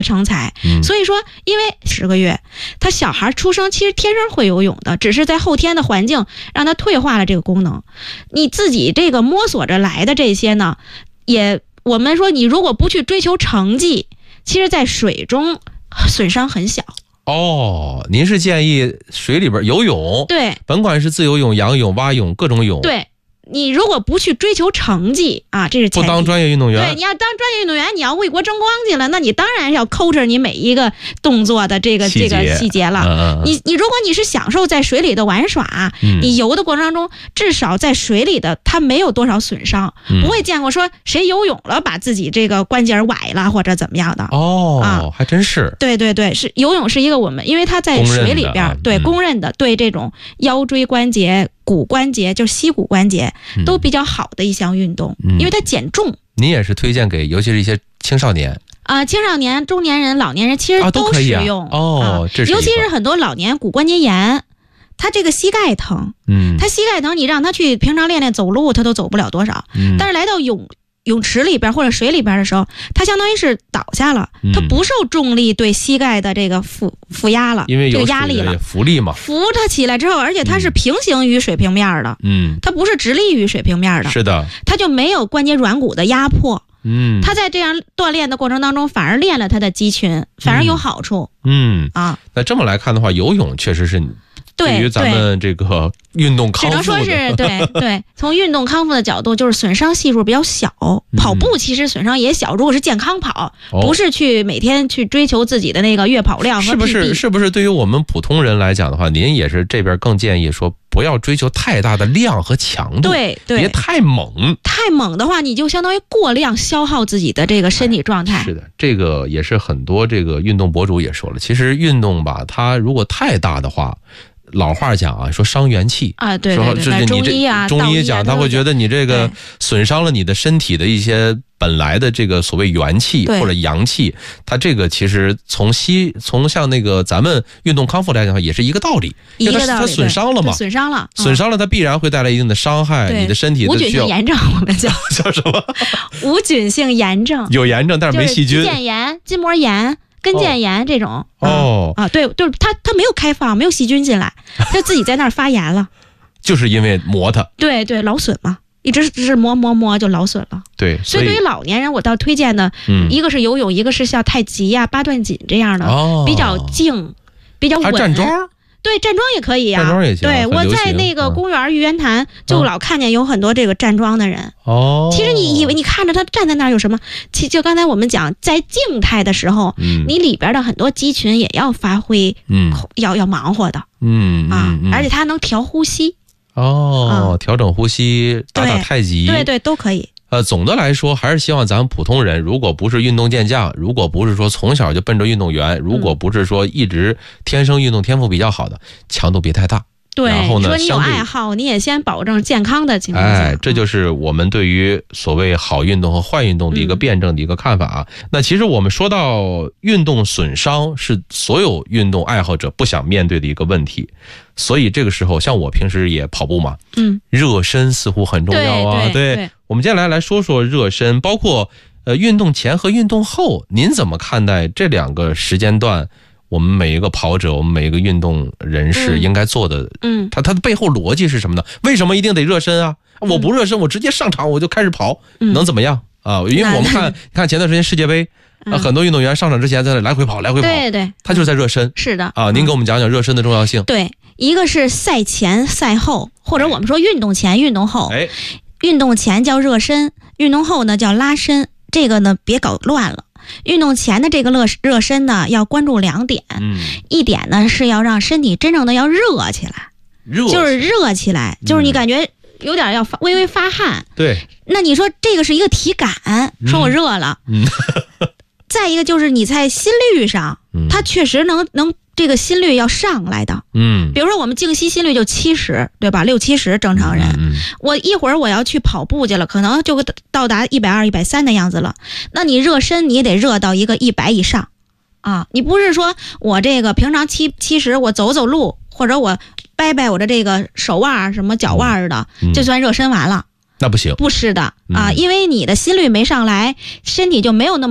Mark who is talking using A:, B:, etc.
A: 成才。所以说因为10个月他小孩出生其实天生会游泳的，只是在后天的环境让他退化了这个功能。你自己这个摸索着来的这些呢，我们说你如果不去追求成绩，其实在水中损伤很小。
B: 您是建议水里边游泳，
A: 对，
B: 甭管是自由泳、仰泳、蛙泳，各种泳，
A: 对，你如果不去追求成绩啊，这是前提，
B: 不当专业运动员，
A: 对，你要当专业运动员，你要为国争光去了，那你当然要抠着你每一个动作的这个细节了。你如果你是享受在水里的玩耍，你游的过程当中，至少在水里的它没有多少损伤，不会见过说谁游泳了把自己这个关节崴了或者怎么样的。
B: 还真是。
A: 对对对，是游泳是一个我们因为它在水里边公认的对这种腰椎关节、骨关节，就是膝骨关节都比较好的一项运动，因为它减重。
B: 你也是推荐给尤其是一些青少年
A: 青少年、中年人、老年人其实都适用。
B: 这是
A: 尤其是很多老年骨关节炎，他这个膝盖疼，他膝盖疼，你让他去平常练练走路，他都走不了多少。但是来到泳池里边或者水里边的时候，它相当于是倒下了，它不受重力对膝盖的这个负压了，
B: 因为有
A: 压力了，
B: 浮力嘛，
A: 扶它起来之后，而且它是平行于水平面的，它不是直立于水平面的，
B: 是的，
A: 它就没有关节软骨的压迫，它在这样锻炼的过程当中，反而练了它的肌群，反而有好处。
B: 那这么来看的话，游泳确实是对于咱们这个运动康复的，
A: 只能说是对，从运动康复的角度，就是损伤系数比较小。跑步其实损伤也小，如果是健康跑，不是去每天去追求自己的那个月跑量和 PB。
B: 是不是对于我们普通人来讲的话，您也是这边更建议说不要追求太大的量和强度，
A: 对，
B: 别太猛。
A: 太猛的话，你就相当于过量消耗自己的这个身体状态。
B: 是的，这个也是很多这个运动博主也说了，其实运动吧，它如果太大的话，老话讲说伤元气
A: 对，
B: 中医讲他会觉得你这个损伤了你的身体的一些本来的这个所谓元气或者阳气，它这个其实从像那个咱们运动康复来讲也是一个道理，因为它损伤了嘛，损伤了它必然会带来一定的伤害，你的身体的
A: 无菌性炎症我们叫
B: 什么？
A: 无菌性炎症，
B: 有炎症但是没细菌，
A: 肌腱炎、筋膜炎、跟腱炎这种对，就是它没有开放，没有细菌进来，它自己在那儿发炎了，
B: 就是因为磨它，
A: 对，劳损嘛，一直是磨就劳损了。
B: 对，
A: 所以对于老年人，我倒推荐的，一个是游泳，一个是像太极八段锦这样的，比较静，比较稳。
B: 还站桩？
A: 对，站桩也可以
B: 站桩也行。
A: 对，我在那个公园玉渊潭就老看见有很多这个站桩的人。其实你以为你看着他站在那儿有什么？就刚才我们讲，在静态的时候，你里边的很多肌群也要发挥，要忙活的。而且它能调呼吸。
B: 调整呼吸，打太极，
A: 对，都可以。
B: 总的来说，还是希望咱们普通人，如果不是运动健将，如果不是说从小就奔着运动员，如果不是说一直天生运动天赋比较好的，强度别太大。
A: 对，
B: 然后呢，
A: 说你有爱好，你也先保证健康的情况下。
B: 这就是我们对于所谓好运动和坏运动的一个辩证的一个看法那其实我们说到运动损伤是所有运动爱好者不想面对的一个问题，所以这个时候像我平时也跑步嘛，热身似乎很重要对，我们接下来说说热身，包括运动前和运动后，您怎么看待这两个时间段？我们每一个跑者，我们每一个运动人士应该做的，它的背后逻辑是什么呢？为什么一定得热身啊？我不热身，我直接上场我就开始跑，能怎么样因为我们看前段时间世界杯，很多运动员上场之前在那来回跑，
A: 对，
B: 他就是在热身。
A: 是的
B: 您给我们讲讲热身的重要性。
A: 对，一个是赛前、赛后，或者我们说运动前、运动后。运动前叫热身，运动后呢叫拉伸，这个呢别搞乱了。运动前的这个热身呢，要关注2点。一点呢是要让身体真正的要热起来，就是热起来，就是你感觉有点要微微发汗。
B: 对，
A: 那你说这个是一个体感，说我热了。再一个就是你在心率上，它确实能这个心率要上来的。比如说我们静息心率就70，对吧？60、70正常人。我一会儿我要去跑步去了，可能就到达120、130的样子了。那你热身你也得热到一个100以上你不是说我这个平常70我走路，或者我掰我的这个手腕什么脚腕的，就算热身完了。
B: 那不行，
A: 不是的因为你的心率没上来，身体就没有那么